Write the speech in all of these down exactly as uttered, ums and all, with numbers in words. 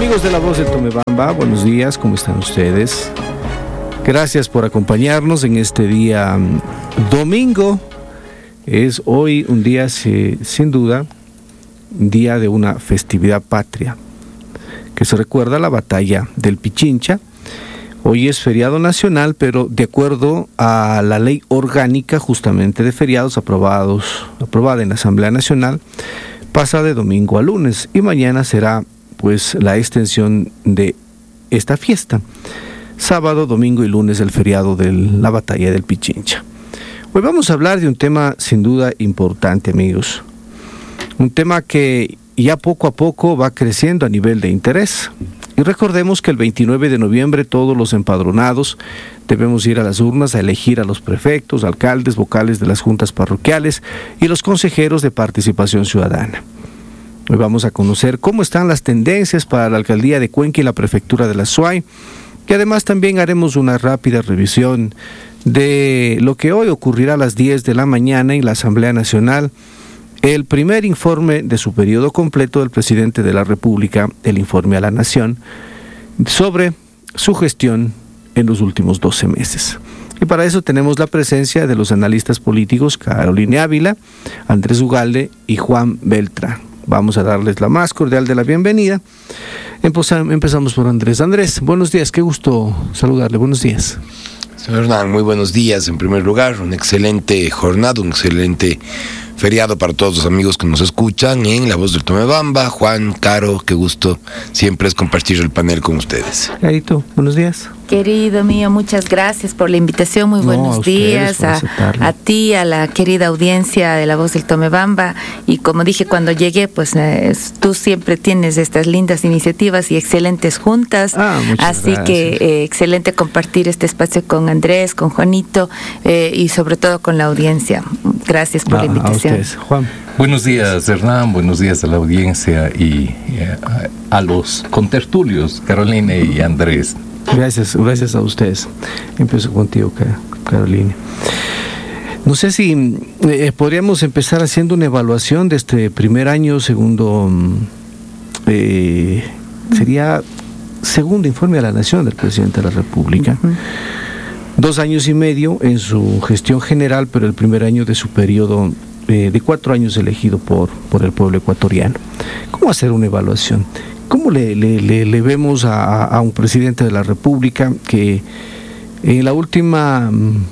Amigos de La Voz del Tomebamba, buenos días, ¿cómo están ustedes? Gracias por acompañarnos en este día domingo. Es hoy un día, sin duda, un día de una festividad patria, que se recuerda la batalla del Pichincha. Hoy es feriado nacional, pero de acuerdo a la ley orgánica justamente de feriados aprobados, aprobada en la Asamblea Nacional, pasa de domingo a lunes y mañana será pues la extensión de esta fiesta. Sábado, domingo y lunes el feriado de la batalla del Pichincha. Hoy vamos a hablar de un tema sin duda importante, amigos. Un tema que ya poco a poco va creciendo a nivel de interés. Y recordemos que el veintinueve de noviembre todos los empadronados debemos ir a las urnas a elegir a los prefectos, alcaldes, vocales de las juntas parroquiales y los consejeros de participación ciudadana. Hoy vamos a conocer cómo están las tendencias para la alcaldía de Cuenca y la prefectura de la Suay, que además también haremos una rápida revisión de lo que hoy ocurrirá a las diez de la mañana en la Asamblea Nacional, el primer informe de su periodo completo del presidente de la República, el informe a la Nación, sobre su gestión en los últimos doce meses. Y para eso tenemos la presencia de los analistas políticos Carolina Ávila, Andrés Ugalde y Juan Beltrán. Vamos a darles la más cordial de la bienvenida. Empezamos por Andrés. Andrés, buenos días, qué gusto saludarle, buenos días. Señor Hernán, muy buenos días. En primer lugar, una excelente jornada, un excelente feriado para todos los amigos que nos escuchan en La Voz del Tomebamba. Juan, Caro, qué gusto siempre es compartir el panel con ustedes. Carito, buenos días. Querido mío, muchas gracias por la invitación, muy buenos no, a días a, a ti, a la querida audiencia de La Voz del Tomebamba, y como dije cuando llegué, pues eh, tú siempre tienes estas lindas iniciativas y excelentes juntas, ah, así gracias. que eh, excelente compartir este espacio con Andrés, con Juanito eh, y sobre todo con la audiencia. Gracias por ah, la invitación. A ustedes. Juan. Buenos días, Hernán, buenos días a la audiencia y eh, a, a los contertulios, Carolina y Andrés. Gracias, gracias a ustedes. Empiezo contigo, Carolina. No sé si eh, podríamos empezar haciendo una evaluación de este primer año, segundo, eh, sería segundo informe a la Nación del presidente de la República. Uh-huh. Dos años y medio en su gestión general, pero el primer año de su periodo eh, de cuatro años elegido por, por el pueblo ecuatoriano. ¿Cómo hacer una evaluación? ¿Cómo le, le, le, le vemos a, a un presidente de la República que en la última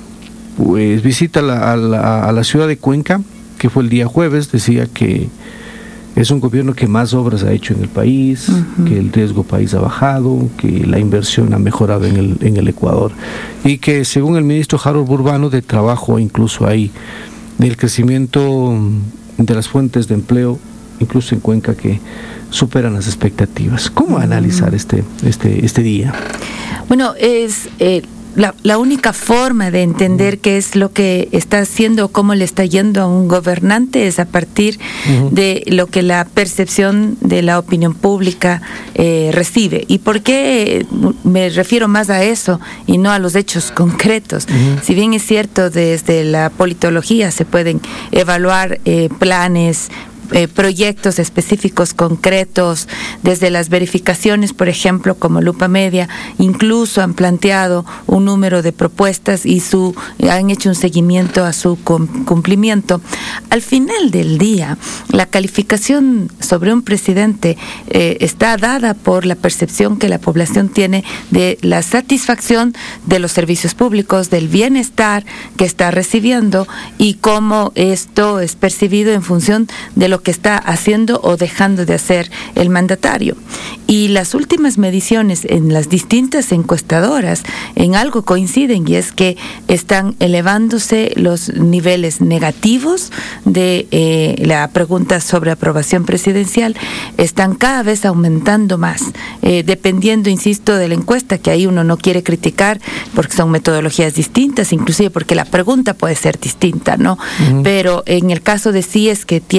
pues, visita a la, a, la, a la ciudad de Cuenca, que fue el día jueves, decía que es un gobierno que más obras ha hecho en el país, uh-huh. que el riesgo país ha bajado, que la inversión ha mejorado en el, en el Ecuador, y que según el ministro Harold Burbano de Trabajo incluso hay del crecimiento de las fuentes de empleo, incluso en Cuenca, que superan las expectativas. ¿Cómo analizar este, este, este día? Bueno, es eh, la, la única forma de entender qué es lo que está haciendo o cómo le está yendo a un gobernante es a partir uh-huh. de lo que la percepción de la opinión pública eh, recibe. ¿Y por qué me refiero más a eso y no a los hechos concretos? Uh-huh. Si bien es cierto, desde la politología se pueden evaluar eh, planes, Eh, proyectos específicos concretos, desde las verificaciones, por ejemplo, como Lupa Media, incluso han planteado un número de propuestas y su han hecho un seguimiento a su cumplimiento. Al final del día, la calificación sobre un presidente eh, está dada por la percepción que la población tiene de la satisfacción de los servicios públicos, del bienestar que está recibiendo y cómo esto es percibido en función de lo que está haciendo o dejando de hacer el mandatario. Y las últimas mediciones en las distintas encuestadoras en algo coinciden, y es que están elevándose los niveles negativos de eh, la pregunta sobre aprobación presidencial, están cada vez aumentando más, eh, dependiendo, insisto, de la encuesta, que ahí uno no quiere criticar porque son metodologías distintas, inclusive porque la pregunta puede ser distinta, ¿no? Uh-huh. Pero en el caso de sí es que tiene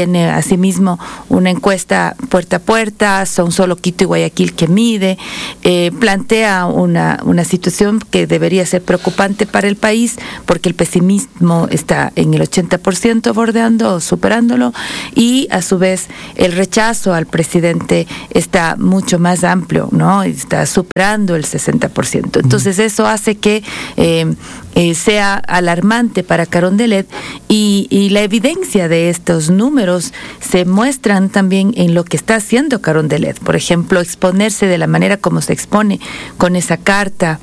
asimismo una encuesta puerta a puerta, son solo Quito y Guayaquil que mide, eh, plantea una, una situación que debería ser preocupante para el país, porque el pesimismo está en el ochenta por ciento bordeando o superándolo, y a su vez el rechazo al presidente está mucho más amplio, ¿no? Está superando el sesenta por ciento. Entonces eso hace que eh, eh, sea alarmante para Carondelet, y, y la evidencia de estos números se muestran también en lo que está haciendo Carondelet. Por ejemplo, exponerse de la manera como se expone con esa carta,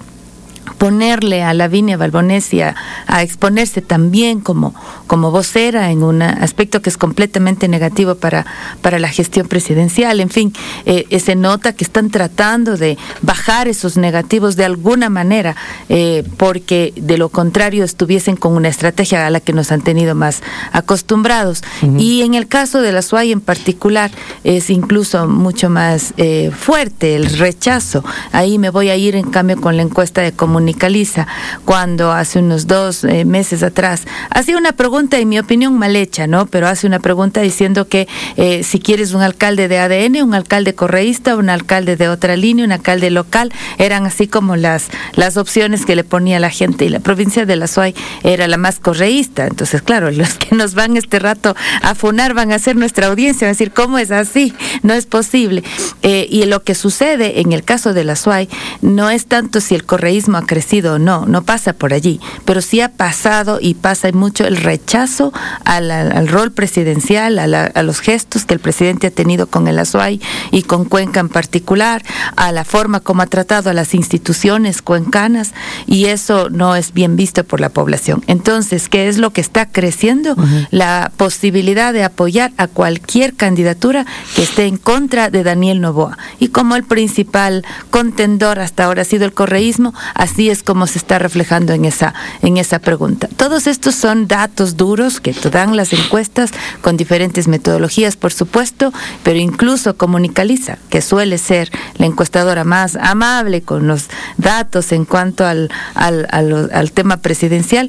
ponerle a Lavinia Balbonesi a, a exponerse también como, como vocera en un aspecto que es completamente negativo para, para la gestión presidencial. En fin, eh, se nota que están tratando de bajar esos negativos de alguna manera, eh, porque de lo contrario estuviesen con una estrategia a la que nos han tenido más acostumbrados. Uh-huh. Y en el caso de la S U A Y en particular es incluso mucho más eh, fuerte el rechazo. Ahí me voy a ir en cambio con la encuesta de comunicación Caliza, cuando hace unos dos eh, meses atrás hacía una pregunta, en mi opinión mal hecha, ¿no? Pero hace una pregunta diciendo que eh, si quieres un alcalde de A D N, un alcalde correísta, un alcalde de otra línea, un alcalde local, eran así como las, las opciones que le ponía la gente, y la provincia de la S U A Y era la más correísta. Entonces, claro, los que nos van este rato a funar van a ser nuestra audiencia, van a decir, ¿cómo es así? No es posible. Eh, y lo que sucede en el caso de la S U A Y no es tanto si el correísmo ha crecido o no, no pasa por allí, pero sí ha pasado y pasa mucho el rechazo al, al, al rol presidencial, a, la, a los gestos que el presidente ha tenido con el A S U A Y y con Cuenca en particular, a la forma como ha tratado a las instituciones cuencanas, y eso no es bien visto por la población. Entonces, ¿qué es lo que está creciendo? Uh-huh. La posibilidad de apoyar a cualquier candidatura que esté en contra de Daniel Noboa, y como el principal contendor hasta ahora ha sido el correísmo, así es como se está reflejando en esa, en esa pregunta. Todos estos son datos duros que te dan las encuestas con diferentes metodologías, por supuesto, pero incluso Comunicaliza, que suele ser la encuestadora más amable con los datos en cuanto al, al, al, al tema presidencial,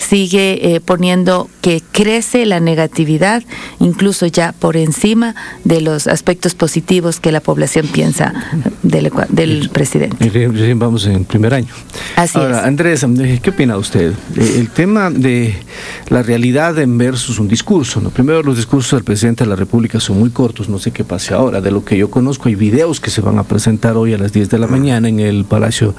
sigue eh, poniendo que crece la negatividad, incluso ya por encima de los aspectos positivos que la población piensa del, del presidente. Y vamos en primer año. Así Ahora, es. Andrés, ¿qué opina usted? El tema de la realidad versus un discurso, ¿no? Primero, los discursos del presidente de la República son muy cortos, no sé qué pase ahora. De lo que yo conozco, hay videos que se van a presentar hoy a las diez de la mañana en el Palacio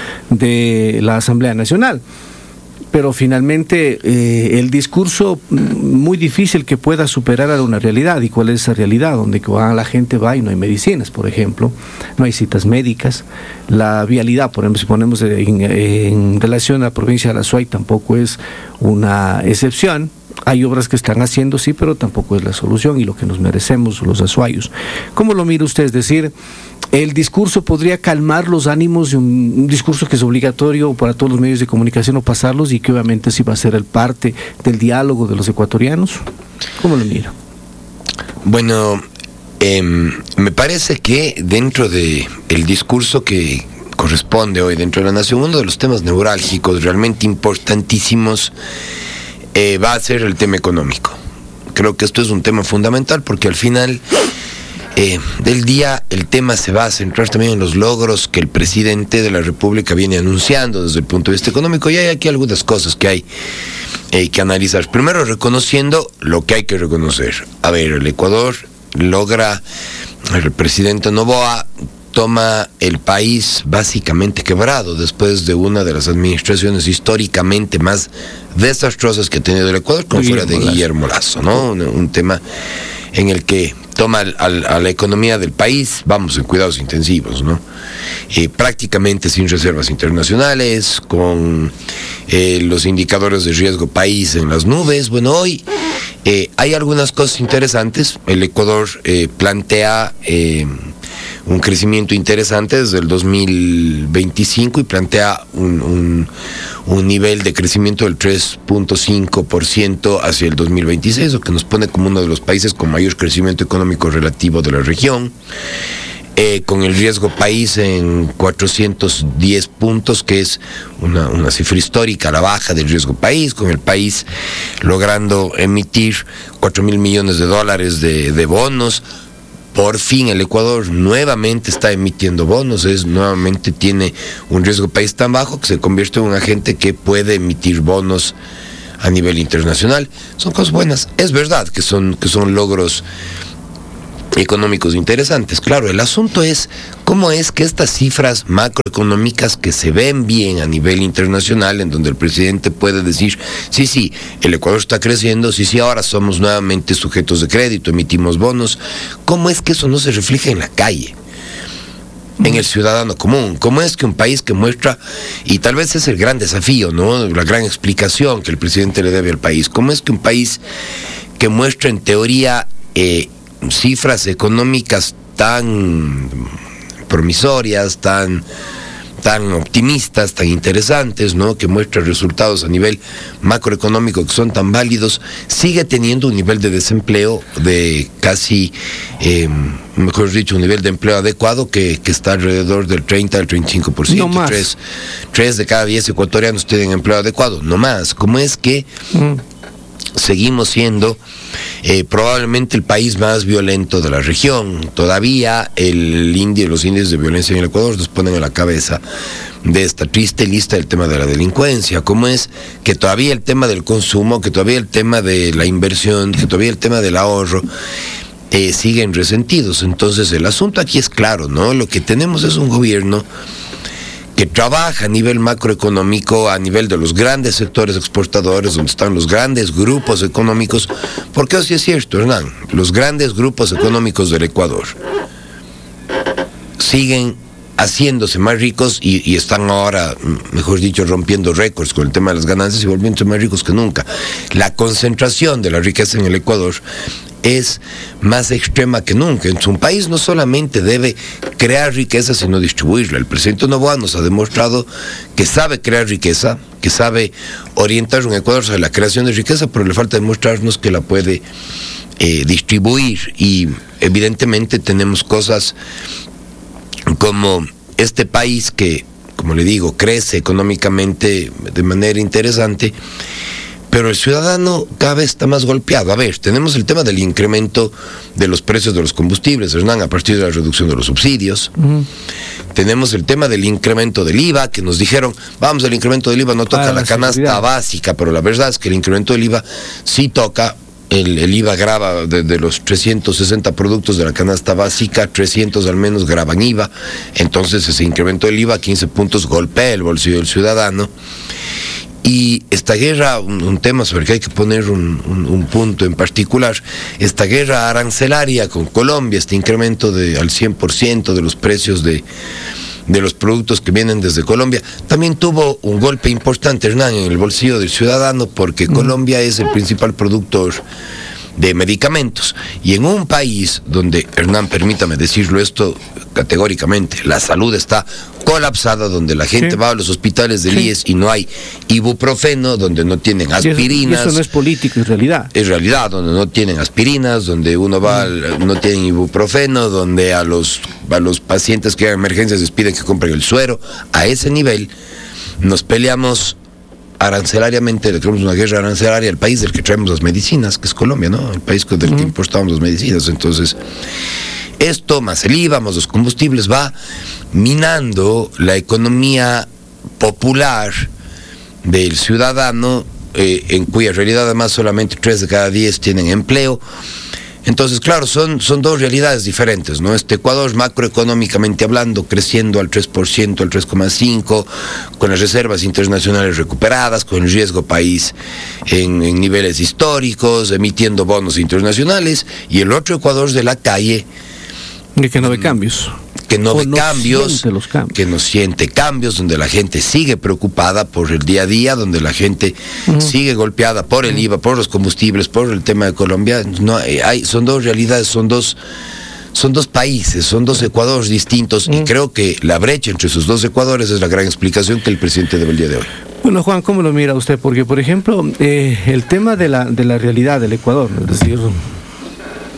de la Asamblea Nacional. Pero finalmente eh, el discurso muy difícil que pueda superar a una realidad. ¿Y cuál es esa realidad? Donde la gente va y no hay medicinas, por ejemplo, no hay citas médicas, la vialidad, por ejemplo, si ponemos en, en relación a la provincia de la S U A Y, tampoco es una excepción. Hay obras que están haciendo, sí, pero tampoco es la solución y lo que nos merecemos los azuayos. ¿Cómo lo mira usted? Es decir, el discurso podría calmar los ánimos de un, un discurso que es obligatorio para todos los medios de comunicación o pasarlos, y que obviamente sí va a ser el parte del diálogo de los ecuatorianos. ¿Cómo lo mira? Bueno, eh, me parece que dentro de el discurso que corresponde hoy dentro de la nación, uno de los temas neurálgicos realmente importantísimos eh, va a ser el tema económico. Creo que esto es un tema fundamental, porque al final Eh, del día el tema se va a centrar también en los logros que el presidente de la República viene anunciando desde el punto de vista económico, y hay aquí algunas cosas que hay eh, que analizar. Primero, reconociendo lo que hay que reconocer. A ver, el Ecuador logra, el presidente Noboa toma el país básicamente quebrado después de una de las administraciones históricamente más desastrosas que ha tenido el Ecuador, como fuera de Guillermo Lasso, ¿no? Un, un tema en el que toma al, al, a la economía del país, vamos, en cuidados intensivos, ¿no? Eh, prácticamente sin reservas internacionales, con eh, los indicadores de riesgo país en las nubes. Bueno, hoy eh, hay algunas cosas interesantes. El Ecuador eh, plantea eh, un crecimiento interesante desde el dos mil veinticinco y plantea un, un, un nivel de crecimiento del tres punto cinco por ciento hacia el dos mil veintiséis, lo que nos pone como uno de los países con mayor crecimiento económico relativo de la región. eh, con el riesgo país en cuatrocientos diez puntos, que es una, una cifra histórica, la baja del riesgo país, con el país logrando emitir cuatro mil millones de dólares de, de bonos. Por fin el Ecuador nuevamente está emitiendo bonos, es nuevamente tiene un riesgo país tan bajo que se convierte en un agente que puede emitir bonos a nivel internacional. Son cosas buenas. Es verdad que son, que son logros económicos interesantes. Claro, el asunto es cómo es que estas cifras macroeconómicas que se ven bien a nivel internacional, en donde el presidente puede decir, sí, sí, el Ecuador está creciendo, sí, sí, ahora somos nuevamente sujetos de crédito, emitimos bonos, ¿cómo es que eso no se refleja en la calle? En el ciudadano común. ¿Cómo es que un país que muestra, y tal vez es el gran desafío, ¿no?, la gran explicación que el presidente le debe al país, cómo es que un país que muestra en teoría eh, cifras económicas tan promisorias, tan, tan optimistas, tan interesantes, ¿no?, que muestra resultados a nivel macroeconómico que son tan válidos, sigue teniendo un nivel de desempleo de casi, eh, mejor dicho, un nivel de empleo adecuado que, que está alrededor del treinta al treinta y cinco por ciento. No más. Tres, tres de cada diez ecuatorianos tienen empleo adecuado, no más. ¿Cómo es que mm. seguimos siendo eh, probablemente el país más violento de la región? Todavía el índice, los índices de violencia en el Ecuador nos ponen a la cabeza de esta triste lista del tema de la delincuencia. ¿Cómo es que todavía el tema del consumo, que todavía el tema de la inversión, que todavía el tema del ahorro eh, siguen resentidos? Entonces el asunto aquí es claro, ¿no? Lo que tenemos es un gobierno que trabaja a nivel macroeconómico, a nivel de los grandes sectores exportadores, donde están los grandes grupos económicos, porque así es cierto, Hernán, los grandes grupos económicos del Ecuador siguen haciéndose más ricos y, y están ahora, mejor dicho, rompiendo récords con el tema de las ganancias y volviéndose más ricos que nunca. La concentración de la riqueza en el Ecuador es más extrema que nunca. En su país no solamente debe crear riqueza, sino distribuirla. El presidente Noboa nos ha demostrado que sabe crear riqueza, que sabe orientar un Ecuador sobre la creación de riqueza, pero le falta demostrarnos que la puede eh, distribuir. Y evidentemente tenemos cosas como este país que, como le digo, crece económicamente de manera interesante, pero el ciudadano cada vez está más golpeado. A ver, tenemos el tema del incremento de los precios de los combustibles, Hernán, a partir de la reducción de los subsidios. Uh-huh. Tenemos el tema del incremento del I V A, que nos dijeron, vamos, el incremento del I V A no toca ah, la, la canasta básica, pero la verdad es que el incremento del I V A sí toca. El, el I V A grava de, de los trescientos sesenta productos de la canasta básica, trescientos al menos graban I V A. Entonces ese incremento del I V A, quince puntos, golpea el bolsillo del ciudadano. Y esta guerra, un, un tema sobre el que hay que poner un, un, un punto en particular, esta guerra arancelaria con Colombia, este incremento de, al cien por ciento de los precios de, de los productos que vienen desde Colombia, también tuvo un golpe importante, Hernán, en el bolsillo del ciudadano, porque mm. Colombia es el principal productor de medicamentos, y en un país donde, Hernán, permítame decirlo esto categóricamente, la salud está colapsada, donde la gente sí. va a los hospitales del sí. I E S y no hay ibuprofeno, donde no tienen aspirinas. Y eso, y eso no es político, es realidad. Es realidad, donde no tienen aspirinas, donde uno va, mm. no tienen ibuprofeno, donde a los, a los pacientes que hagan emergencias les piden que compren el suero. A ese nivel nos peleamos arancelariamente, le tenemos una guerra arancelaria al país del que traemos las medicinas, que es Colombia, ¿no? El país del uh-huh. que importamos las medicinas. Entonces, esto más el I V A, más los combustibles, va minando la economía popular del ciudadano, eh, en cuya realidad además solamente tres de cada diez tienen empleo. Entonces, claro, son, son dos realidades diferentes, ¿no? Este Ecuador, macroeconómicamente hablando, creciendo al tres por ciento, al tres coma cinco por ciento, con las reservas internacionales recuperadas, con el riesgo país en, en niveles históricos, emitiendo bonos internacionales, y el otro Ecuador de la calle, de que no ve cambios. Que no ve no cambios, los cambios, que no siente cambios, donde la gente sigue preocupada por el día a día, donde la gente uh-huh. sigue golpeada por el uh-huh. I V A, por los combustibles, por el tema de Colombia. No hay, son dos realidades, son dos, son dos países, son dos Ecuadores distintos, uh-huh. y creo que la brecha entre esos dos Ecuadores es la gran explicación que el presidente debe el día de hoy. Bueno, Juan, ¿cómo lo mira usted? Porque, por ejemplo, eh, el tema de la, de la realidad del Ecuador, es decir,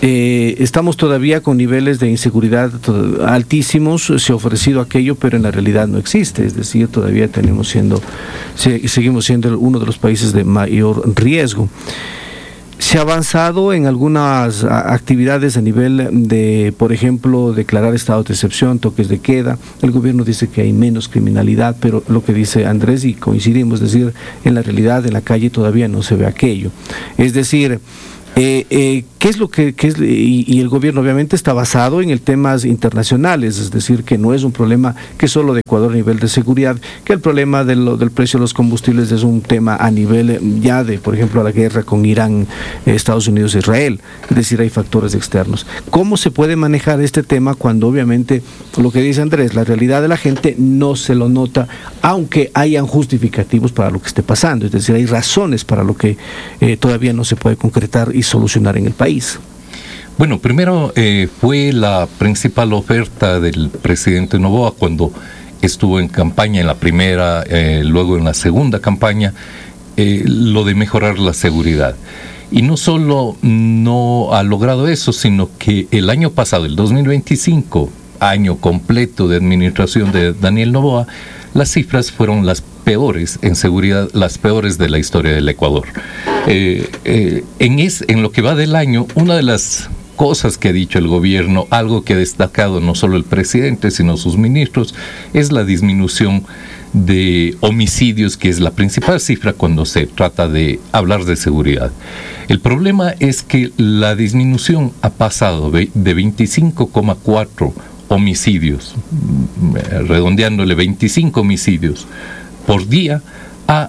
Eh, estamos todavía con niveles de inseguridad altísimos, se ha ofrecido aquello, pero en la realidad no existe, es decir, todavía tenemos siendo, se, seguimos siendo uno de los países de mayor riesgo. Se ha avanzado en algunas actividades a nivel de, por ejemplo, declarar estado de excepción, toques de queda. El gobierno dice que hay menos criminalidad, pero lo que dice Andrés, y coincidimos, es decir, en la realidad, en la calle todavía no se ve aquello. Es decir, Eh, eh, ¿qué es lo que, qué es, y, y el gobierno obviamente está basado en el temas internacionales, es decir, que no es un problema que solo de Ecuador a nivel de seguridad, que el problema de lo, del precio de los combustibles es un tema a nivel ya de, por ejemplo, la guerra con Irán, eh, Estados Unidos e Israel, es decir, hay factores externos. ¿Cómo se puede manejar este tema cuando obviamente, lo que dice Andrés, la realidad de la gente no se lo nota, aunque hayan justificativos para lo que esté pasando, es decir, hay razones para lo que eh, todavía no se puede concretar y solucionar en el país? Bueno, primero eh, fue la principal oferta del presidente Noboa cuando estuvo en campaña en la primera, eh, luego en la segunda campaña, eh, lo de mejorar la seguridad. Y no solo no ha logrado eso, sino que el año pasado, el dos mil veinticinco, año completo de administración de Daniel Noboa, las cifras fueron las peores en seguridad, las peores de la historia del Ecuador. Eh, eh, en, es, en lo que va del año, una de las cosas que ha dicho el gobierno, algo que ha destacado no solo el presidente, sino sus ministros, es la disminución de homicidios, que es la principal cifra cuando se trata de hablar de seguridad. El problema es que la disminución ha pasado de, de veinticinco coma cuatro homicidios, redondeándole veinticinco homicidios por día, a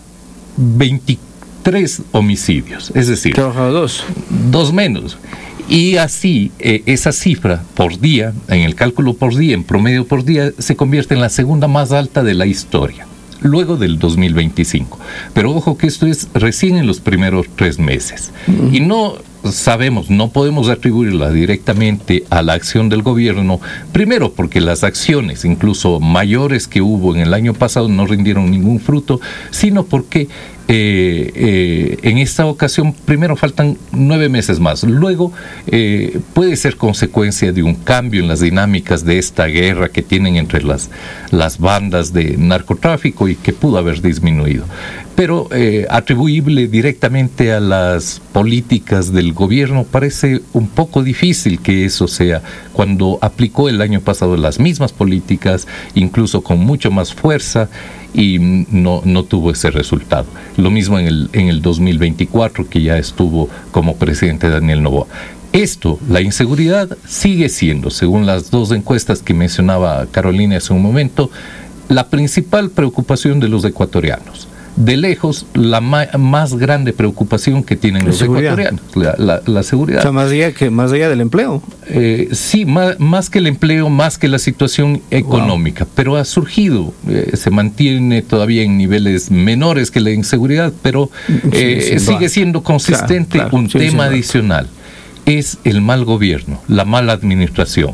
veintitrés homicidios, es decir, dos. dos menos. Y así, eh, esa cifra por día, en el cálculo por día, en promedio por día, se convierte en la segunda más alta de la historia, luego del dos mil veinticinco. Pero ojo que esto es recién en los primeros tres meses. Uh-huh. Y no sabemos, no podemos atribuirla directamente a la acción del gobierno, primero porque las acciones, incluso mayores que hubo en el año pasado, no rindieron ningún fruto, sino porque Eh, eh, en esta ocasión primero faltan nueve meses más, luego eh, puede ser consecuencia de un cambio en las dinámicas de esta guerra que tienen entre las, las bandas de narcotráfico y que pudo haber disminuido, pero eh, atribuible directamente a las políticas del gobierno parece un poco difícil que eso sea, cuando aplicó el año pasado las mismas políticas, incluso con mucho más fuerza, y no, no tuvo ese resultado. Lo mismo en el, en el dos mil veinticuatro, que ya estuvo como presidente Daniel Noboa. Esto, la inseguridad, sigue siendo, según las dos encuestas que mencionaba Carolina hace un momento, la principal preocupación de los ecuatorianos. De lejos, la ma- más grande preocupación que tienen los seguridad. ecuatorianos, la, la, la seguridad. O sea, más allá, que, más allá del empleo. Eh, sí, más, más que el empleo, más que la situación económica, wow. Pero ha surgido, eh, se mantiene todavía en niveles menores que la inseguridad, pero eh, sí, sí, sigue siendo consistente. Claro, claro, un sí, tema adicional es el mal gobierno, la mala administración.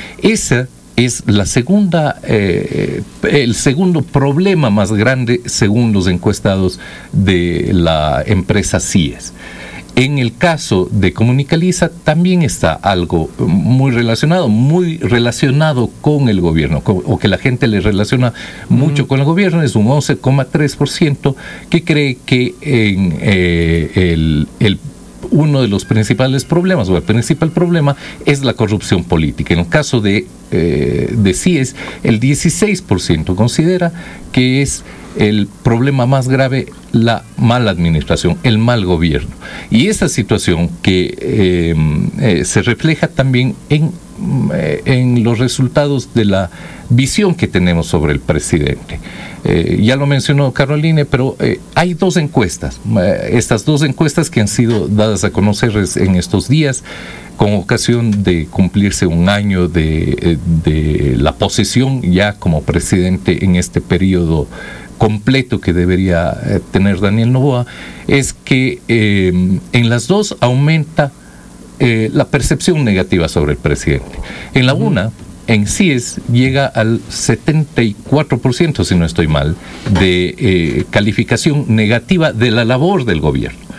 Esa es la segunda, eh, el segundo problema más grande según los encuestados de la empresa C I E S. En el caso de Comunicaliza también está algo muy relacionado, muy relacionado con el gobierno, o que la gente le relaciona mucho mm. con el gobierno, es un once coma tres por ciento que cree que en eh, el, el uno de los principales problemas, o el principal problema, es la corrupción política. En el caso de, eh, de C I E S, el dieciséis por ciento considera que es el problema más grave la mala administración, el mal gobierno. Y esa situación que eh, eh, se refleja también en, eh, en los resultados de la visión que tenemos sobre el presidente. Eh, ya lo mencionó Carolina, pero eh, hay dos encuestas, eh, estas dos encuestas que han sido dadas a conocer en estos días, con ocasión de cumplirse un año de, de la posesión ya como presidente en este periodo completo que debería eh, tener Daniel Noboa, es que eh, en las dos aumenta eh, la percepción negativa sobre el presidente. En la una, en C I E S llega al setenta y cuatro por ciento, si no estoy mal, de eh, calificación negativa de la labor del gobierno.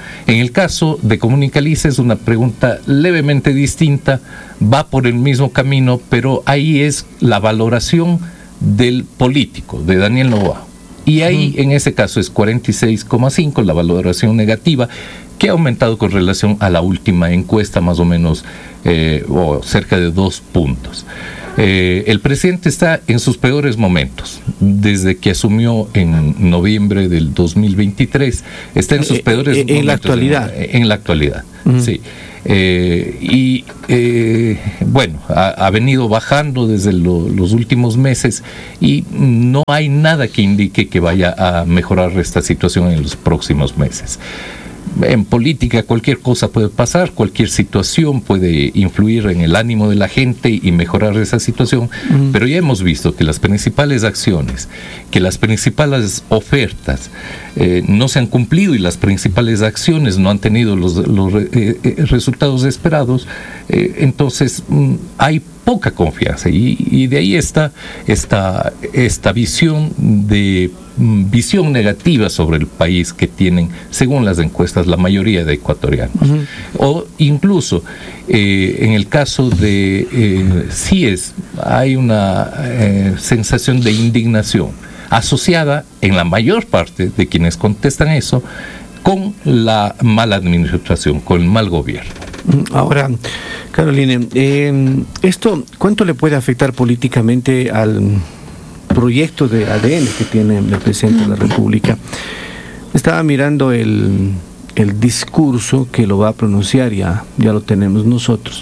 En el caso de Comunicaliza es una pregunta levemente distinta, va por el mismo camino, pero ahí es la valoración del político, de Daniel Noboa. Y ahí, uh-huh. en ese caso, es cuarenta y seis coma cinco, la valoración negativa, que ha aumentado con relación a la última encuesta, más o menos, eh, o cerca de dos puntos. Eh, el presidente está en sus peores momentos, desde que asumió en noviembre del dos mil veintitrés, está en sus peores eh, eh, momentos. En la actualidad. En, en la actualidad, uh-huh. sí. Eh, y eh, bueno, ha, ha venido bajando desde lo, los últimos meses y no hay nada que indique que vaya a mejorar esta situación en los próximos meses. En política cualquier cosa puede pasar, cualquier situación puede influir en el ánimo de la gente y mejorar esa situación, mm. pero ya hemos visto que las principales acciones, que las principales ofertas eh, no se han cumplido y las principales acciones no han tenido los, los eh, eh, resultados esperados, eh, entonces mm, hay poca confianza y, y de ahí está esta, esta visión de visión negativa sobre el país que tienen, según las encuestas, la mayoría de ecuatorianos. Uh-huh. O incluso, eh, en el caso de eh, CIES, hay una eh, sensación de indignación asociada en la mayor parte de quienes contestan eso con la mala administración, con el mal gobierno. Ahora, Carolina, eh, ¿esto cuánto le puede afectar políticamente al proyecto de A D N que tiene el presidente de la República? Estaba mirando el, el discurso que lo va a pronunciar, ya, ya lo tenemos nosotros,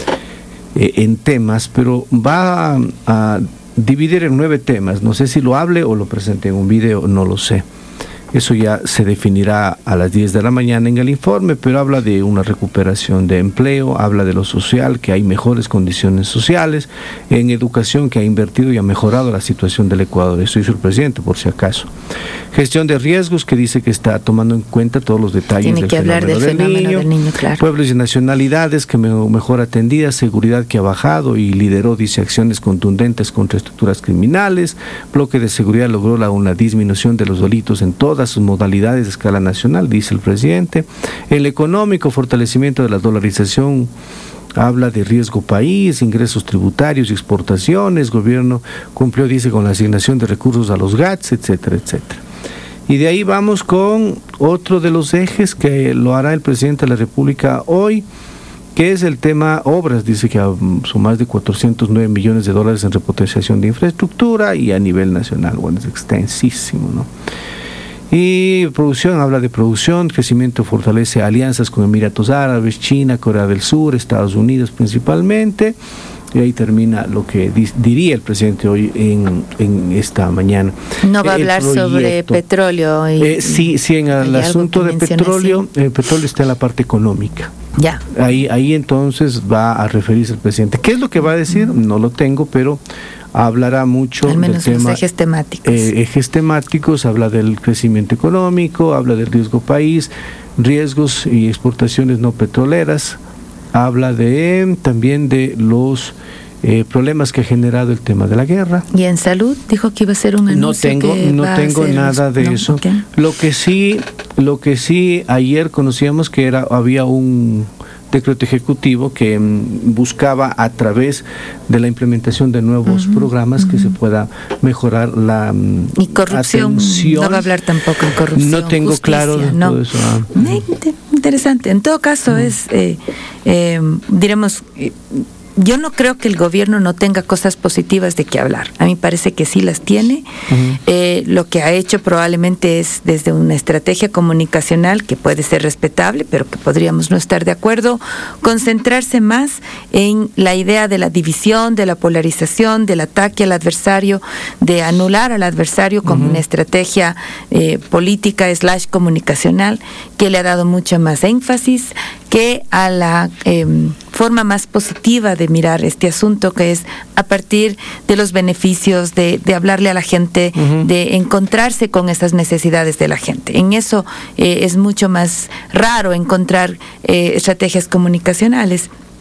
eh, en temas, pero va a, a dividir en nueve temas. No sé si lo hable o lo presente en un video, no lo sé. Eso ya se definirá a las diez de la mañana en el informe, pero habla de una recuperación de empleo, habla de lo social, que hay mejores condiciones sociales, en educación, que ha invertido y ha mejorado la situación del Ecuador. Eso hizo el presidente, por si acaso. Gestión de riesgos, que dice que está tomando en cuenta todos los detalles Tiene del que hablar fenómeno, del del, fenómeno niño. del niño, claro. Pueblos y nacionalidades, que me, mejor atendidas, seguridad que ha bajado y lideró, dice, acciones contundentes contra estructuras criminales. Bloque de seguridad logró la, una disminución de los delitos en todas sus modalidades de escala nacional, dice el presidente. El económico, fortalecimiento de la dolarización, habla de riesgo país, ingresos tributarios y exportaciones. Gobierno cumplió, dice, con la asignación de recursos a los G A T S, etcétera, etcétera. Y de ahí vamos con otro de los ejes que lo hará el presidente de la República hoy, que es el tema obras. Dice que son más de cuatrocientos nueve millones de dólares en repotenciación de infraestructura y a nivel nacional. Bueno, es extensísimo, ¿no? Y producción, habla de producción, crecimiento, fortalece alianzas con Emiratos Árabes, China, Corea del Sur, Estados Unidos principalmente. Y ahí termina lo que di, diría el presidente hoy en, en esta mañana. No va a hablar proyecto. sobre petróleo. Y, eh, sí, sí, en el asunto de petróleo, el petróleo está en la parte económica. Ya. Ahí, ahí entonces va a referirse el presidente. ¿Qué es lo que va a decir? No lo tengo, pero hablará mucho al menos del tema, los ejes temáticos. Eh, ejes temáticos, habla del crecimiento económico, habla del riesgo país, riesgos y exportaciones no petroleras, habla de también de los eh, problemas que ha generado el tema de la guerra. Y en salud dijo que iba a ser un anuncio. No tengo, que no va tengo a nada de no, eso. Okay. Lo que sí, lo que sí ayer conocíamos que era había un decreto ejecutivo que um, buscaba a través de la implementación de nuevos uh-huh, programas uh-huh. que se pueda mejorar la um, y corrupción. Atención. No va a hablar tampoco en corrupción. No tengo justicia, claro no. todo eso. Ah. Interesante. En todo caso uh-huh. es, eh, eh, diremos, eh, yo no creo que el gobierno no tenga cosas positivas de qué hablar. A mí parece que sí las tiene. Uh-huh. Eh, lo que ha hecho probablemente es desde una estrategia comunicacional que puede ser respetable, pero que podríamos no estar de acuerdo, concentrarse más en la idea de la división, de la polarización, del ataque al adversario, de anular al adversario como uh-huh. una estrategia eh, política slash comunicacional que le ha dado mucho más énfasis que a la eh, forma más positiva de mirar este asunto, que es a partir de los beneficios, de, de hablarle a la gente, uh-huh. de encontrarse con esas necesidades de la gente. En eso eh, es mucho más raro encontrar eh, estrategias comunicacionales.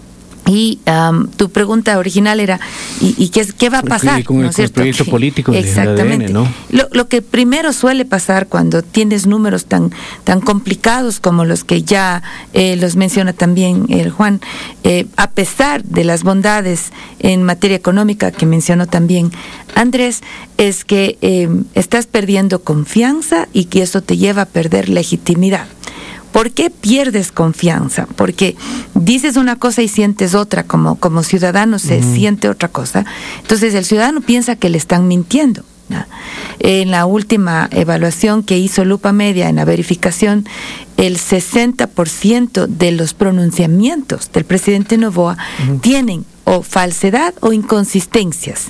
Y um, tu pregunta original era, ¿y, y qué, qué va a pasar? Con, ¿no el, con el proyecto político de Exactamente. A D N, ¿no? Lo, lo que primero suele pasar cuando tienes números tan, tan complicados como los que ya eh, los menciona también el Juan, eh, a pesar de las bondades en materia económica que mencionó también Andrés, es que eh, estás perdiendo confianza y que eso te lleva a perder legitimidad. ¿Por qué pierdes confianza? Porque dices una cosa y sientes otra, como, como ciudadano se uh-huh. siente otra cosa. Entonces el ciudadano piensa que le están mintiendo, ¿no? En la última evaluación que hizo Lupa Media en la verificación, el sesenta por ciento de los pronunciamientos del presidente Noboa uh-huh. tienen o falsedad o inconsistencias.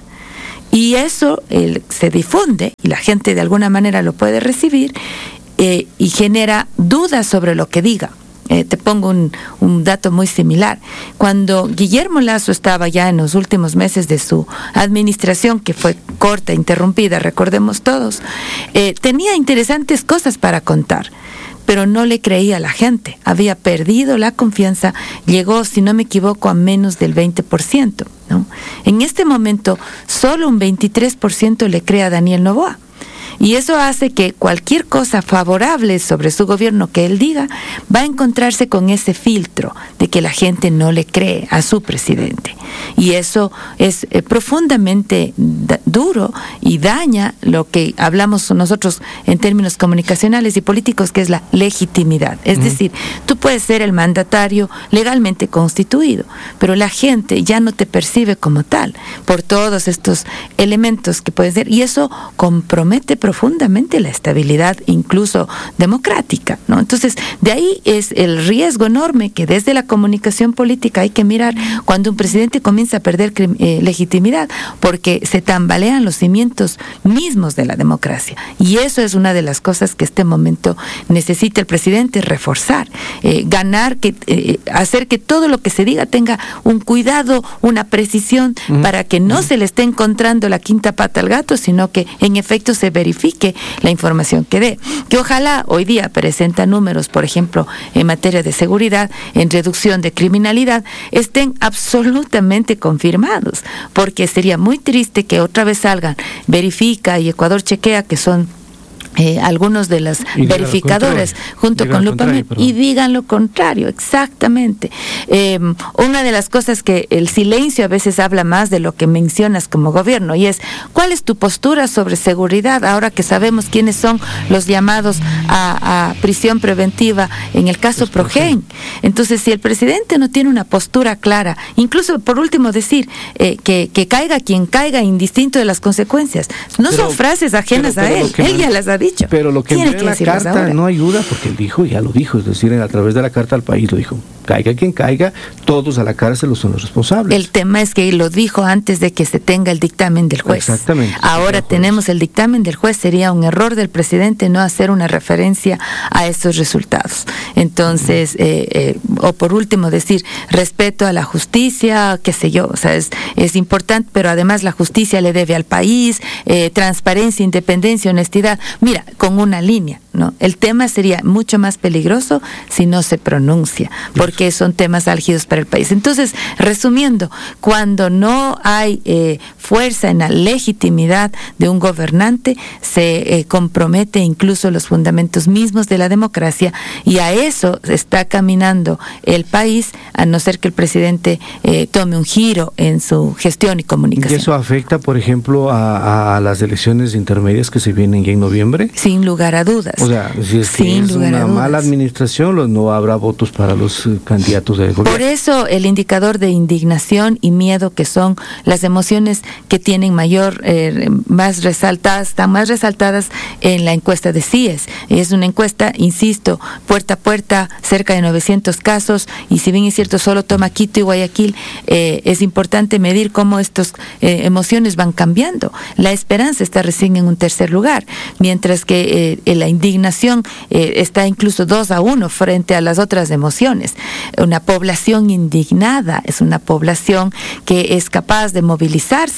Y eso el, se difunde y la gente de alguna manera lo puede recibir. Eh, y genera dudas sobre lo que diga. Eh, te pongo un, un dato muy similar. Cuando Guillermo Lasso estaba ya en los últimos meses de su administración, que fue corta, interrumpida, recordemos todos, eh, tenía interesantes cosas para contar, pero no le creía a la gente. Había perdido la confianza, llegó, si no me equivoco, a menos del veinte por ciento, ¿no? En este momento, solo un veintitrés por ciento le cree a Daniel Noboa. Y eso hace que cualquier cosa favorable sobre su gobierno que él diga va a encontrarse con ese filtro de que la gente no le cree a su presidente. Y eso es eh, profundamente da- duro y daña lo que hablamos nosotros en términos comunicacionales y políticos, que es la legitimidad. Es uh-huh. decir, tú puedes ser el mandatario legalmente constituido, pero la gente ya no te percibe como tal por todos estos elementos que pueden ser, y eso compromete profundamente la estabilidad incluso democrática, ¿no? Entonces, de ahí es el riesgo enorme que desde la comunicación política hay que mirar cuando un presidente comienza a perder eh, legitimidad, porque se tambalean los cimientos mismos de la democracia. Y eso es una de las cosas que este momento necesita el presidente reforzar, eh, ganar, que eh, hacer que todo lo que se diga tenga un cuidado, una precisión, uh-huh. para que no uh-huh. se le esté encontrando la quinta pata al gato, sino que en efecto se verifique la información que dé, que ojalá hoy día presenta números, por ejemplo, en materia de seguridad, en reducción de criminalidad, estén absolutamente confirmados, porque sería muy triste que otra vez salgan Verifica y Ecuador Chequea, que son Eh, algunos de las verificadores junto con Lupa Media, y digan lo contrario, exactamente. Eh, una de las cosas que el silencio a veces habla más de lo que mencionas como gobierno, y es, ¿cuál es tu postura sobre seguridad ahora que sabemos quiénes son los llamados a, a prisión preventiva en el caso Progen? Entonces, si el presidente no tiene una postura clara, incluso por último decir eh, que, que caiga quien caiga, indistinto de las consecuencias, no pero, son frases ajenas pero, pero a él, él man... ya las ha dicho. Pero lo que en la carta ahora no ayuda, porque él dijo, ya lo dijo, es decir, a través de la carta al país lo dijo, caiga quien caiga, todos a la cárcel son los responsables. El tema es que lo dijo antes de que se tenga el dictamen del juez. Exactamente. Ahora tenemos el dictamen del juez, sería un error del presidente no hacer una referencia a esos resultados. Entonces, uh-huh. eh, eh, o por último decir, respeto a la justicia, qué sé yo, o sea, es, es importante, pero además la justicia le debe al país, eh, transparencia, independencia, honestidad. Mira, con una línea, ¿no? El tema sería mucho más peligroso si no se pronuncia, porque son temas álgidos para el país. Entonces, resumiendo, cuando no hay eh, fuerza en la legitimidad de un gobernante, se eh, compromete incluso los fundamentos mismos de la democracia, y a eso está caminando el país, a no ser que el presidente eh, tome un giro en su gestión y comunicación. ¿Y eso afecta, por ejemplo, a, a las elecciones intermedias que se vienen ya en noviembre? Sin lugar a dudas. O sea, si es que es una mala administración, no habrá votos para los uh, candidatos del gobierno. Por eso el indicador de indignación y miedo, que son las emociones que tienen mayor, eh, más resaltadas, están más resaltadas en la encuesta de C I E S. Es una encuesta, insisto, puerta a puerta, cerca de novecientos casos, y si bien es cierto, solo toma Quito y Guayaquil, eh, es importante medir cómo estas eh, emociones van cambiando. La esperanza está recién en un tercer lugar, mientras que eh, la indignación eh, está incluso dos a uno frente a las otras emociones. Una población indignada es una población que es capaz de movilizarse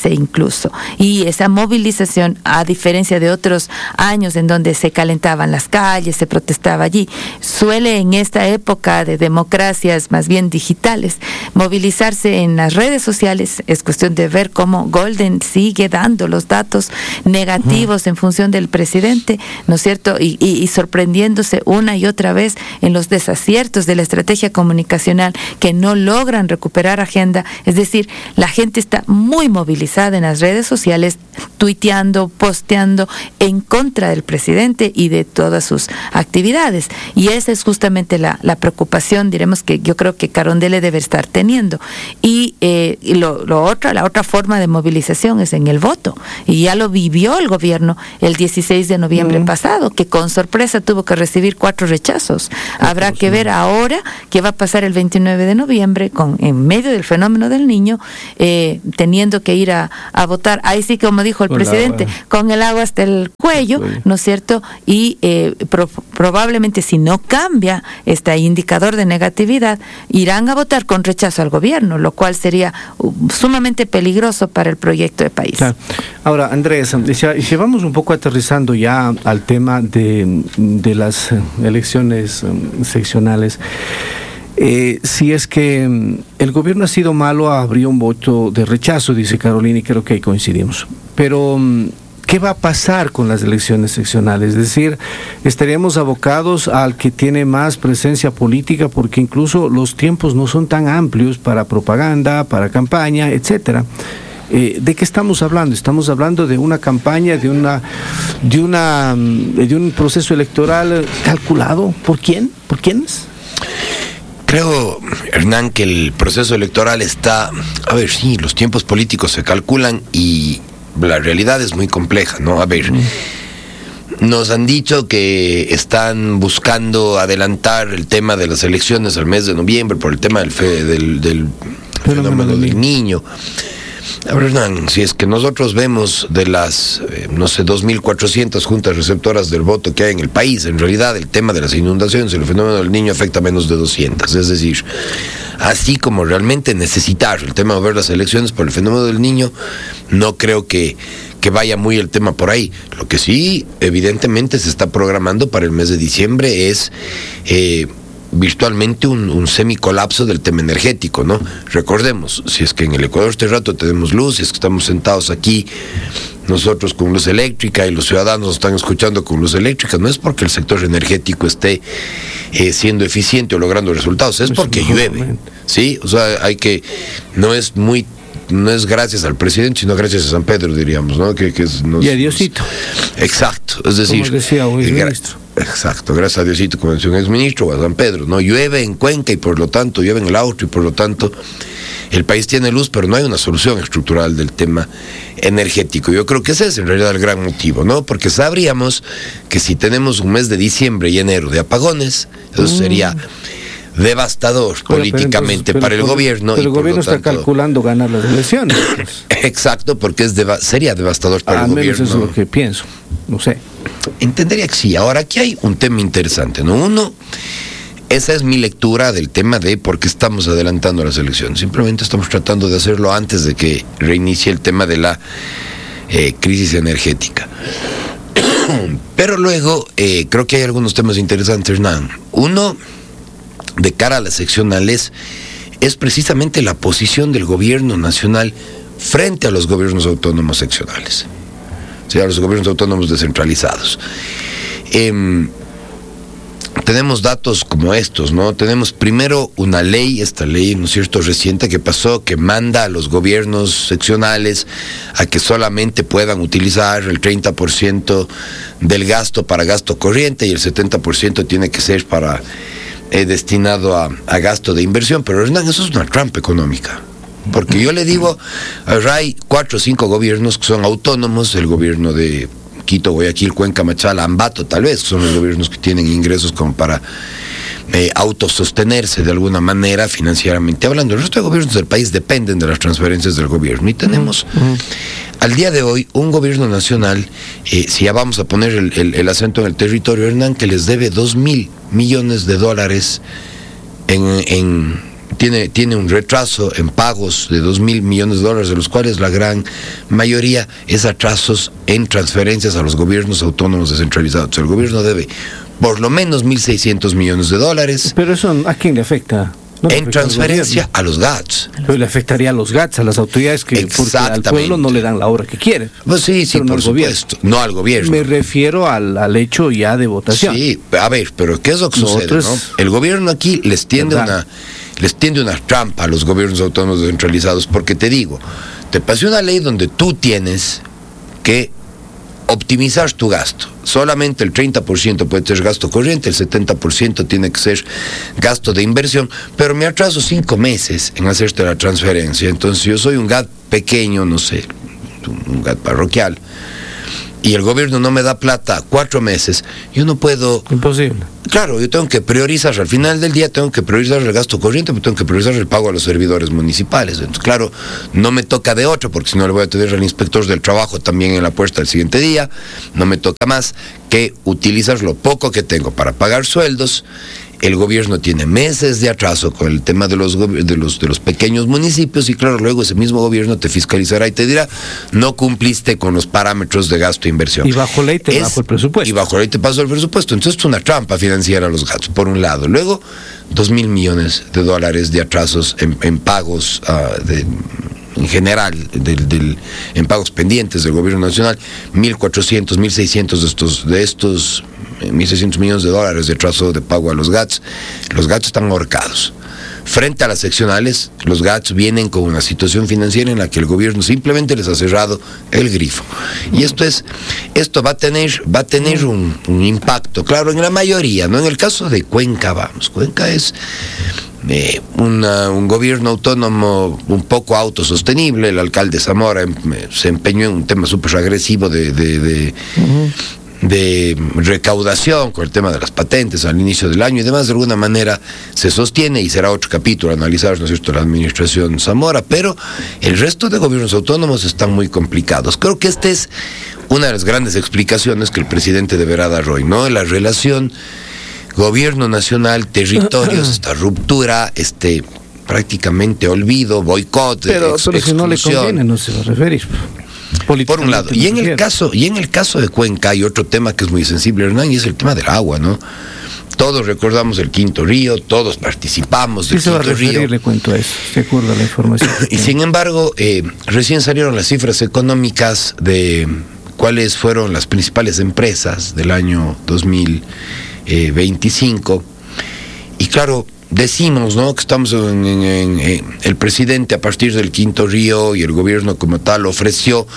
movilizarse incluso. Y esa movilización, a diferencia de otros años en donde se calentaban las calles, se protestaba allí, suele en esta época de democracias más bien digitales movilizarse en las redes sociales. Es cuestión de ver cómo Golden sigue dando los datos negativos uh-huh. en función del presidente, ¿no es cierto? Y, y, y sorprendiéndose una y otra vez en los desaciertos de la estrategia comunicacional que no logran recuperar agenda. Es decir, la gente está muy movilizada en las redes sociales, tuiteando, posteando en contra del presidente y de todas sus actividades. Y esa es justamente la, la preocupación, diremos, que yo creo que Carondelet debe estar teniendo. Y, eh, y lo, lo otra, la otra forma de movilización es en el voto. Y ya lo vivió el gobierno el dieciséis de noviembre uh-huh. pasado, que con sorpresa tuvo que recibir cuatro rechazos. Habrá que ver ahora qué va a pasar el veintinueve de noviembre con, en medio del fenómeno del niño, eh, teniendo que ir a, a votar. Ahí sí, como dijo el con presidente, el con el agua hasta el cuello, el cuello. ¿no es cierto? Y eh, pro, probablemente si no cambia este indicador de negatividad, irán a votar con rechazo al gobierno, lo cual sería uh, sumamente peligroso para el proyecto de país. Claro. Ahora, Andrés, si vamos un poco aterrizando ya al tema de, de las elecciones um, seccionales, Eh, si es que el gobierno ha sido malo, habría un voto de rechazo, dice Carolina, y creo que ahí coincidimos. Pero, ¿qué va a pasar con las elecciones seccionales? Es decir, estaríamos abocados al que tiene más presencia política, porque incluso los tiempos no son tan amplios para propaganda, para campaña, etcétera. Eh, ¿De qué estamos hablando? Estamos hablando de una campaña, de una, de una, de un proceso electoral calculado. ¿Por quién? ¿Por quiénes? Creo, Hernán, que el proceso electoral está, a ver, sí, los tiempos políticos se calculan y la realidad es muy compleja, ¿no? A ver, nos han dicho que están buscando adelantar el tema de las elecciones al mes de noviembre por el tema del, fe, del, del fenómeno del niño. A ver, Hernán, si es que nosotros vemos de las, eh, no sé, dos mil cuatrocientas juntas receptoras del voto que hay en el país, en realidad el tema de las inundaciones, el fenómeno del niño afecta a menos de doscientas. Es decir, así como realmente necesitar el tema de ver las elecciones por el fenómeno del niño, no creo que, que vaya muy el tema por ahí. Lo que sí, evidentemente, se está programando para el mes de diciembre es... Eh, virtualmente un, un semicolapso del tema energético, ¿no? Recordemos, si es que en el Ecuador este rato tenemos luz, si es que estamos sentados aquí nosotros con luz eléctrica y los ciudadanos están escuchando con luz eléctrica, no es porque el sector energético esté eh, siendo eficiente o logrando resultados, es porque llueve, ¿sí? O sea, hay que, no es muy no es gracias al presidente, sino gracias a San Pedro, diríamos, ¿no? Que, que es, nos, y a Diosito. Nos, exacto, es decir... Como decía un ministro. Exacto, gracias a Diosito, como decía un exministro, o a San Pedro, ¿no? Llueve en Cuenca y por lo tanto, llueve en el Austro y por lo tanto, el país tiene luz, pero no hay una solución estructural del tema energético. Yo creo que ese es en realidad el gran motivo, ¿no? Porque sabríamos que si tenemos un mes de diciembre y enero de apagones, eso mm. sería... devastador pero, políticamente pero entonces, pero, para el pero, gobierno. Pero y el gobierno está tanto, calculando ganar las elecciones. Pues. Exacto, porque es deva- sería devastador para ah, el gobierno. Eso es lo que pienso, no sé. Entendería que sí. Ahora, aquí hay un tema interesante, ¿no? Uno, esa es mi lectura del tema de por qué estamos adelantando las elecciones. Simplemente estamos tratando de hacerlo antes de que reinicie el tema de la eh, crisis energética. Pero luego, eh, creo que hay algunos temas interesantes, Hernán. Uno, de cara a las seccionales, es precisamente la posición del gobierno nacional frente a los gobiernos autónomos seccionales, o sea, a los gobiernos autónomos descentralizados. Eh, tenemos datos como estos, ¿no? Tenemos primero una ley, esta ley, ¿no es cierto?, reciente que pasó, que manda a los gobiernos seccionales a que solamente puedan utilizar el treinta por ciento del gasto para gasto corriente y el setenta por ciento tiene que ser para... Eh, destinado a, a gasto de inversión. Pero Hernán, eso es una trampa económica, porque yo le digo, hay cuatro o cinco gobiernos que son autónomos, el gobierno de Quito, Guayaquil, Cuenca, Machala, Ambato, tal vez, son los gobiernos que tienen ingresos como para eh, autosostenerse de alguna manera financieramente hablando. El resto de gobiernos del país dependen de las transferencias del gobierno, y tenemos uh-huh. al día de hoy un gobierno nacional, eh, si ya vamos a poner el, el, el acento en el territorio, Hernán, que les debe dos mil millones de dólares en, en tiene, tiene un retraso en pagos de dos mil millones de dólares, de los cuales la gran mayoría es atrasos en transferencias a los gobiernos autónomos descentralizados. El gobierno debe por lo menos mil seiscientos millones de dólares. Pero eso, ¿a quién le afecta? No en transferencia a los G A T S. Pero le afectaría a los G A T S, a las autoridades que porque al pueblo no le dan la obra que quiere. Pues sí, sí, no por supuesto. No al gobierno. Me refiero al, al hecho ya de votación. Sí, a ver, pero ¿qué es lo que Nosotros, sucede? ¿no? El gobierno aquí les tiende una, les tiende una trampa a los gobiernos autónomos descentralizados, porque te digo, te pasé una ley donde tú tienes que optimizar tu gasto. Solamente el treinta por ciento puede ser gasto corriente, el setenta por ciento tiene que ser gasto de inversión, pero me atraso cinco meses en hacerte la transferencia. Entonces yo soy un G A T pequeño, no sé, un G A T parroquial, y el gobierno no me da plata cuatro meses, yo no puedo... Imposible. Claro, yo tengo que priorizar, al final del día tengo que priorizar el gasto corriente, pero tengo que priorizar el pago a los servidores municipales. Entonces, claro, no me toca de otro, porque si no le voy a tener al inspector del trabajo también en la puerta el siguiente día. No me toca más que utilizar lo poco que tengo para pagar sueldos. El gobierno tiene meses de atraso con el tema de los, de los, de los pequeños municipios, y claro, luego ese mismo gobierno te fiscalizará y te dirá, no cumpliste con los parámetros de gasto e inversión. Y bajo ley te bajo el presupuesto. Y bajo ley te pasó el presupuesto. Entonces es una trampa financiera a los gastos, por un lado. Luego, dos mil millones de dólares de atrasos en, en pagos uh, de... en general, del, del, en pagos pendientes del gobierno nacional, mil cuatrocientos, mil seiscientos de estos, de estos mil seiscientos millones de dólares de atraso de pago a los G A T S. Los G A T S están ahorcados. Frente a las seccionales, los G A T S vienen con una situación financiera en la que el gobierno simplemente les ha cerrado el grifo. Y esto es, esto va a tener, va a tener un, un impacto, claro, en la mayoría, ¿no? En el caso de Cuenca, vamos, Cuenca es Eh, una, un gobierno autónomo un poco autosostenible. El alcalde Zamora em, se empeñó en un tema súper agresivo de, de, de, uh-huh. de recaudación con el tema de las patentes al inicio del año y demás. De alguna manera se sostiene, y será otro capítulo analizar, ¿no es cierto?, la administración Zamora, pero el resto de gobiernos autónomos están muy complicados. Creo que esta es una de las grandes explicaciones que el presidente deberá dar hoy, ¿no? La relación gobierno nacional, territorios, esta ruptura, este prácticamente olvido, boicot, pero, ex, pero si no le conviene, no se va a referir. Por un lado, y en el caso, y en el caso de Cuenca hay otro tema que es muy sensible, Hernán, y es el tema del agua, ¿no? Todos recordamos el Quinto Río, todos participamos del sí Quinto se va a referir, Río. Le cuento eso, se acuerda la información. Y sin embargo, eh, recién salieron las cifras económicas de cuáles fueron las principales empresas del año dos mil veinticinco, y claro, decimos, ¿no?, que estamos en, en, en, en el presidente, a partir del Quinto Río, y el gobierno como tal ofreció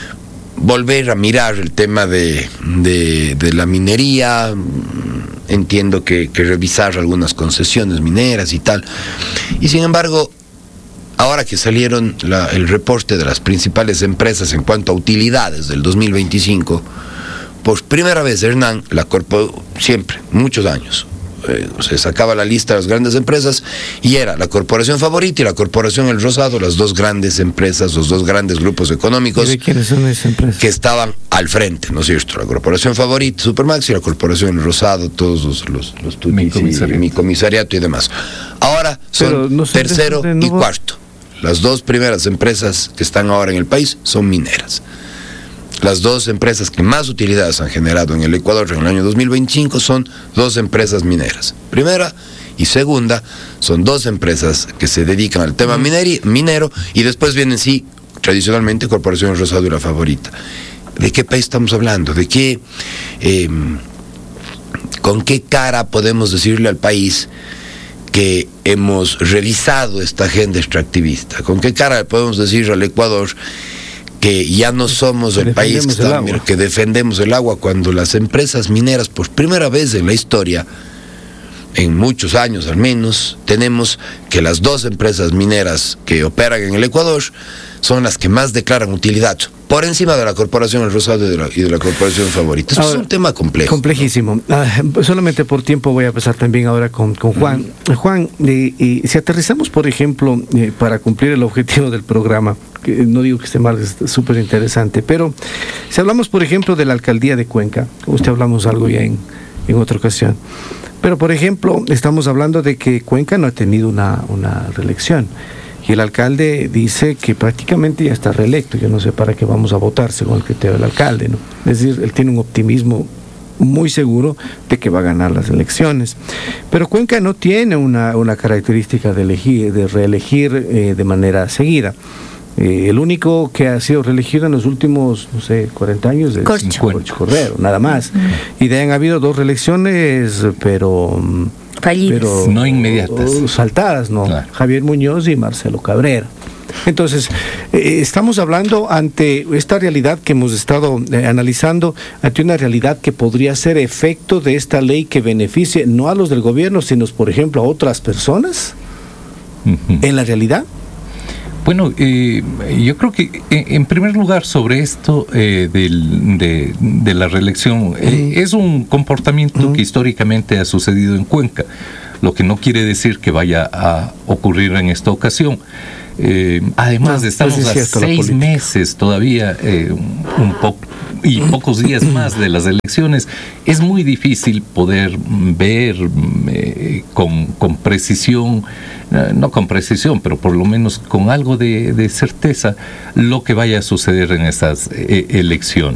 volver a mirar el tema de, de, de la minería. Entiendo que, que revisar algunas concesiones mineras y tal, y sin embargo, ahora que salieron la, el reporte de las principales empresas en cuanto a utilidades del dos mil veinticinco, por primera vez, Hernán, la corpo, siempre, muchos años, eh, se sacaba la lista de las grandes empresas y era la Corporación Favorita y la Corporación El Rosado, las dos grandes empresas, los dos grandes grupos económicos. ¿Y de quiénes son esas empresas? Que estaban al frente, ¿no es cierto? La Corporación Favorita, Supermax, y la Corporación El Rosado, todos los, los, los tutis, mi comisariato. Y, mi comisariato y demás. Ahora son no tercero y cuarto. Las dos primeras empresas que están ahora en el país son mineras. Las dos empresas que más utilidades han generado en el Ecuador en el año dos mil veinticinco son dos empresas mineras. Primera y segunda son dos empresas que se dedican al tema mineri, minero, y después vienen, sí, tradicionalmente Corporación Rosado y la Favorita. ¿De qué país estamos hablando? ¿De qué, eh, con qué cara podemos decirle al país que hemos revisado esta agenda extractivista? ¿Con qué cara podemos decir al Ecuador que ya no somos el país que, está, que defendemos el agua, cuando las empresas mineras, por primera vez en la historia, en muchos años al menos, tenemos que las dos empresas mineras que operan en el Ecuador son las que más declaran utilidad, por encima de la Corporación El Rosado y de la, y de la Corporación Favorita? Eso ahora, es un tema complejo. Complejísimo. ¿No? Uh, solamente por tiempo voy a pasar también ahora con, con Juan. Uh-huh. Juan, eh, eh, si aterrizamos, por ejemplo, eh, para cumplir el objetivo del programa, que no digo que esté mal, es súper interesante, pero si hablamos, por ejemplo, de la alcaldía de Cuenca, como usted hablamos algo ya en, en otra ocasión, Pero, por ejemplo, estamos hablando de que Cuenca no ha tenido una, una reelección. Y el alcalde dice que prácticamente ya está reelecto. Yo no sé para qué vamos a votar según el criterio del alcalde, ¿no? Es decir, él tiene un optimismo muy seguro de que va a ganar las elecciones. Pero Cuenca no tiene una, una característica de elegir, de reelegir eh, de manera seguida. Eh, el único que ha sido reelegido en los últimos, no sé, cuarenta años es Corcho. Corcho Correro, nada más. Mm. Y de ahí han habido dos reelecciones, pero... fallidas. Pero, no inmediatas. Saltadas, ¿no? Claro. Javier Muñoz y Marcelo Cabrera. Entonces, eh, estamos hablando ante esta realidad que hemos estado eh, analizando, ante una realidad que podría ser efecto de esta ley que beneficie no a los del gobierno, sino, por ejemplo, a otras personas, uh-huh. en la realidad. Bueno, eh, yo creo que en primer lugar sobre esto eh, del, de, de la reelección, eh, es un comportamiento uh-huh. que históricamente ha sucedido en Cuenca, lo que no quiere decir que vaya a ocurrir en esta ocasión. Eh, además, no, estamos pues es a seis meses todavía, eh, un poco y pocos días más de las elecciones. Es muy difícil poder ver eh, con, con precisión, eh, no con precisión, pero por lo menos con algo de, de certeza, lo que vaya a suceder en estas eh, elecciones.